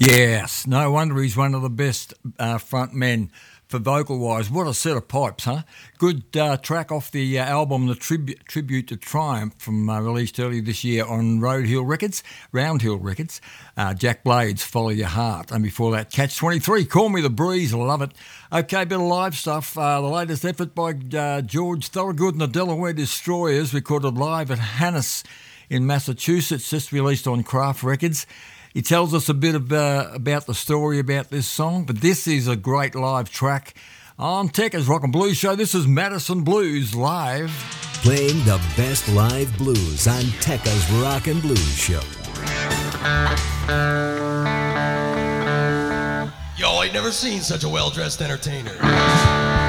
Yes, no wonder he's one of the best front men for vocal-wise. What a set of pipes, huh? Good track off the album, The Tribute to Triumph, from released earlier this year on Round Hill Records. Jack Blades, Follow Your Heart. And before that, Catch 23, Call Me the Breeze, love it. Okay, bit of live stuff. The latest effort by George Thorogood and the Delaware Destroyers, recorded live at Hannes in Massachusetts, just released on Craft Records. He tells us a bit about the story about this song, but this is a great live track on Tekka's Rock and Blues Show. This is Madison Blues live. Playing the best live blues on Tekka's Rock and Blues Show. Y'all ain't never seen such a well-dressed entertainer.